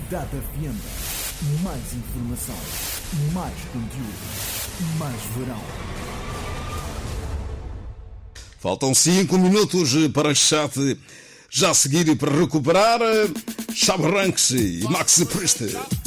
Cidade FM. Mais informação, mais conteúdo, mais verão. Faltam 5 minutos para as 7. Já a seguir, para recuperar, Chavo Ranks e Max Priest.